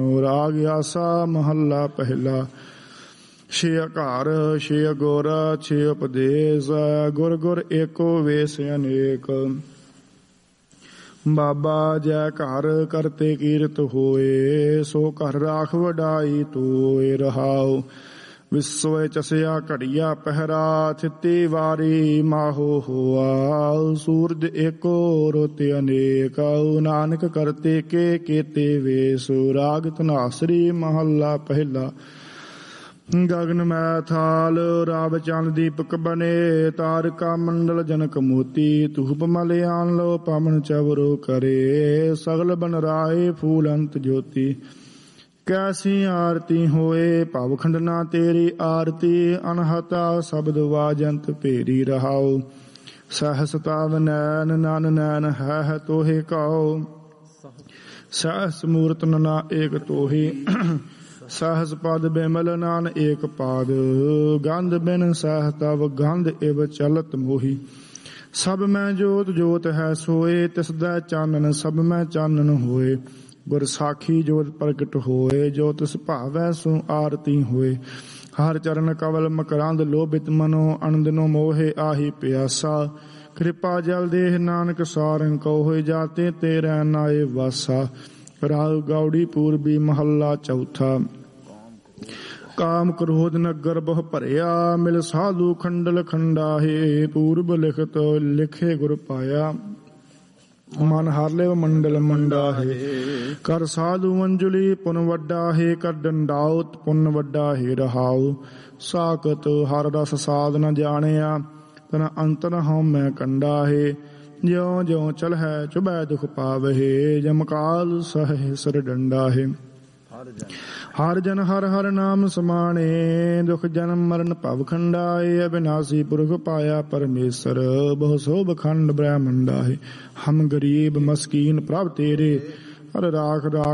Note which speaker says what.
Speaker 1: ਰਾਗ ਆਸਾ ਮਹੱਲਾ ਪਹਿਲਾ। ਛੇ ਘਰ ਛੇ ਗੁਰ ਛੇ ਉਪਦੇਸ, ਗੁਰ ਗੁਰ ਏਕੋ ਵੇਸ ਅਨੇਕ। ਬਾਬਾ ਜੈ ਘਰ ਕਰਤੇ ਕੀਰਤ ਹੋਏ, ਸੋ ਘਰ ਰਾਖ ਵਡਾਈ ਤੋਏ। ਰਹਾਉ ਵਿਸਵੇ ਚਸਿਆ ਘੜੀਆ ਪਹਿਰਾ, ਥਿਤੀ ਵਾਰੀ ਮਾਹੋ ਹੋਆ। ਸੂਰਜ ਏਕੋ ਰੋਤ ਅਨੇਕ, ਨਾਨਕ ਕਰਤੇ ਕੇ ਕੀਤੇ ਵੇਸ। ਰਾਗ ਧਨਾਸਰੀ ਮਹੱਲਾ ਪਹਿਲਾ। ਗਗਨ ਮੈ ਥਾਲ ਰਾਵ ਚੰਦ ਦੀਪਕ ਬਨੇ, ਤਾਰਕਾ ਮੰਡਲ ਜਨਕ ਮੋਤੀ। ਧੂਪ ਮਲਿਆਨ ਲੋ ਪਵਨ ਚਵਰੋ ਕਰੇ, ਸਗਲ ਬਨ ਰਾਏ ਫੂਲ ਅੰਤ ਜੋਤੀ। ਕੈਸੀ ਆਰਤੀ ਹੋਏ ਭਵ ਖੰਡਨਾ ਤੇਰੀ ਆਰਤੀ, ਅਨਹਤਾ ਸ਼ਬਦ ਵਾਜੰਤ ਭੇਰੀ। ਰਹਾਉ ਸਹਸ ਤਵ ਨੈਨ ਨਨ ਨੈਨ ਹੈ ਤੋਹਿ ਕਉ, ਸਹਸ ਮੂਰਤ ਨਨਾ ਏਕ ਤੋਹੀ। ਸਹਸ ਪਦ ਬਿਮਲ ਨਾਨ ਏਕ ਪਾਦ, ਗੰਧ ਬਿਨ ਸਹ ਤਵ ਗੰਧ ਇਵ ਚਲਤ ਮੋਹੀ। ਸਭ ਮੈਂ ਜੋਤ ਜੋਤ ਹੈ ਸੋਏ, ਤਿਸਦਾ ਚਾਨਣ ਸਭ ਮੈਂ ਚਾਨਣ ਹੋਏ। ਗੁਰ ਸਾਖੀ ਜੋਤ ਪ੍ਰਗਟ ਹੋਏ, ਜੋ ਤਿਸ ਭਾਵੈ ਸੋ ਆਰਤੀ ਹੋਏ। ਹਰ ਚਰਨ ਕਵਲ ਮਕਰੰਦ ਲੋਭਿਤ ਮਨੋ, ਅਨੰਦਨੋ ਮੋਹੇ ਆਹੀ ਪਿਆਸਾ। ਕਿਰਪਾ ਜਲ ਦੇਹ ਨਾਨਕ ਸਾਰੰਗ ਕਉ, ਹੋਏ ਜਾਤੇ ਤੇਰੇ ਨਾਏ ਵਾਸਾ। ਰਾਗ ਗੌੜੀ ਪੂਰਬੀ ਮਹੱਲਾ ਚੌਥਾ। ਕਾਮ ਕ੍ਰੋਧ ਨਗਰ ਬਹੁ ਭਰਿਆ, ਮਿਲ ਸਾਧੂ ਖੰਡਲ ਖੰਡਾਹੇ। ਪੂਰਬ ਲਿਖਤ ਲਿਖੇ ਗੁਰ ਪਾਇਆ, ਮਨ ਹਰ ਲਿਵ ਮੰਡਲ ਮੰਡਾਹੇ। ਕਰ ਸਾਧੂ ਅੰਜਲੀ ਪੁਨ ਵੱਡਾ ਹੈ, ਕਰ ਡੰਡਾਉਤ ਪੁਨ ਵੱਡਾ ਹੈ। ਰਹਾਉ ਸਾਕਤ ਹਰ ਰਸ ਸਾਧ ਨ ਜਾਣਿਆ, ਤਨ ਅੰਤਰ ਹਉ ਮੈਂ ਕੰਡਾ ਹੈ। ਜਿਉ ਜਿਉ ਚਲ ਹੈ ਚੁਬੈ ਦੁਖ ਪਾਵਹਿ, ਜਮਕਾਲ ਸਹਿ ਸਿਰ ਡੰਡਾ ਹੈ। ਹਰ ਜਨ ਹਰ ਹਰ ਨਾਮ ਸਮਾਣੇ, ਦੁਖ ਜਨਮ ਮਰਨ ਭਵ ਖੰਡਾਏ। ਅਬਿਨਾਸੀ ਪੁਰਖ ਪਾਇਆ ਪਰਮੇਸ਼ਰ, ਬਹੁ ਸੋਭ ਖੰਡ ਬ੍ਰਹਮੰਡਾ ਹੈ। ਹਮ ਗਰੀਬ ਮਸਕੀਨ ਪ੍ਰਭ ਤੇਰੇ, ਹਰ ਰਾਖ ਰਾਖ